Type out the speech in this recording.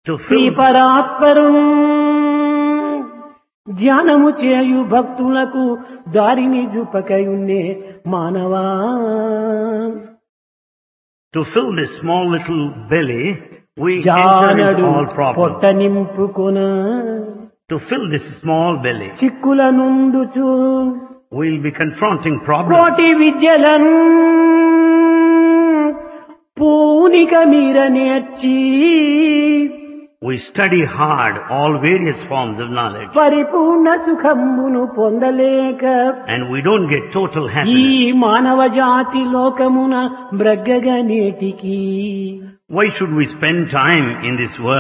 To Shri fill, పరాత్పరం ధ్యానము చేయు భక్తులకు దారిని చూపకయున్నే మానవా. to fill this small little belly, we enter జానడు into all problems. పొట్ట నింపుకొన To fill this small belly, Chikkula నుందుచు we'll be confronting problems. కోటి విద్యలను పూనిక మీర నేర్చి We study hard all various forms of knowledge, పరిపూర్ణ సుఖమును పొందలేక and we don't get total ఈ happiness. మానవ జాతి లోకమున బ్రగ్గగా నేటికి Why should we spend time in this world?